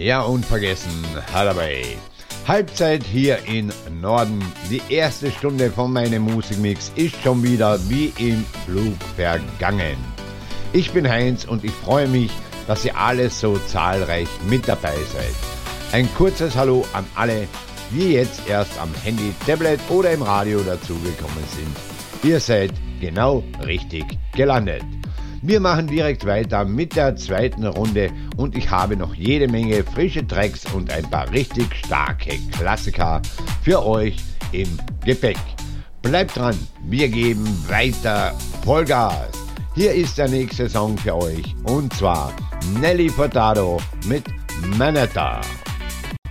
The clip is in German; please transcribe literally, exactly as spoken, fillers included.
Ja, unvergessen, dabei. Halbzeit hier in Norden. Die erste Stunde von meinem Musikmix ist schon wieder wie im Flug vergangen. Ich bin Heinz und ich freue mich, dass ihr alle so zahlreich mit dabei seid. Ein kurzes Hallo an alle, die jetzt erst am Handy, Tablet oder im Radio dazugekommen sind. Ihr seid genau richtig gelandet. Wir machen direkt weiter mit der zweiten Runde und ich habe noch jede Menge frische Tracks und ein paar richtig starke Klassiker für euch im Gepäck. Bleibt dran, wir geben weiter Vollgas. Hier ist der nächste Song für euch und zwar Nelly Furtado mit Manetta.